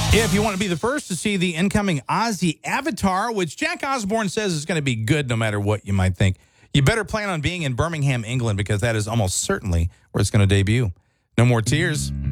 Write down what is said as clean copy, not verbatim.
If you want to be the first to see the incoming Ozzy Avatar, which Jack Osborne says is going to be good no matter what you might think, you better plan on being in Birmingham, England, because that is almost certainly where it's going to debut. No More Tears.